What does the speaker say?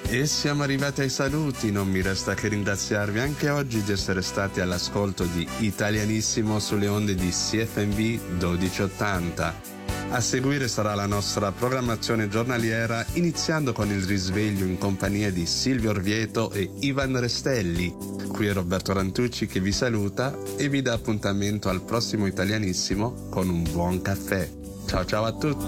E siamo arrivati ai saluti, non mi resta che ringraziarvi anche oggi di essere stati all'ascolto di Italianissimo sulle onde di CFMV 1280. A seguire sarà la nostra programmazione giornaliera, iniziando con il risveglio in compagnia di Silvio Orvieto e Ivan Restelli. Qui è Roberto Rantucci che vi saluta e vi dà appuntamento al prossimo Italianissimo con un buon caffè. Ciao ciao a tutti!